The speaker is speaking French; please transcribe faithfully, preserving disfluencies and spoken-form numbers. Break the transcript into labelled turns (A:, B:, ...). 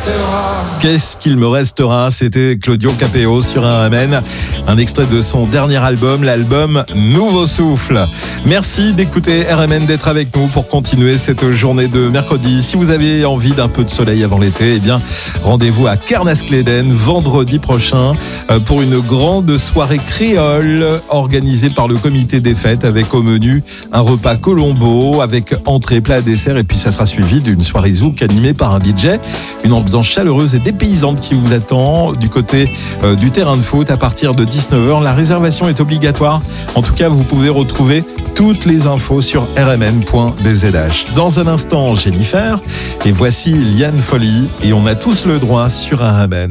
A: Qu'est-ce qu'il me restera? C'était Claudio Capéo sur R M N, un extrait de son dernier album, l'album Nouveau Souffle. Merci d'écouter R M N, d'être avec nous pour continuer cette journée de mercredi. Si vous avez envie d'un peu de soleil avant l'été, eh bien, rendez-vous à Kernas-Cléden vendredi prochain pour une grande soirée créole organisée par le comité des fêtes, avec au menu un repas Colombo avec entrée, plat, dessert, et puis ça sera suivi d'une soirée zouk animée par un D J. Une ambiance chaleureuse et dépaysante qui vous attend du côté euh, du terrain de foot à partir de dix-neuf heures. La réservation est obligatoire. En tout cas, vous pouvez retrouver toutes les infos sur r m n point b z h. Dans un instant, Jennifer, et voici Liane Folly, et on a tous le droit sur R M N.